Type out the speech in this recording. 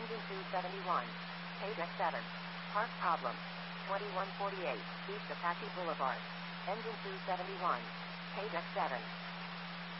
Engine 271. Page X7. Park problem. 2148 East Apache Boulevard. Engine 271. Page X7.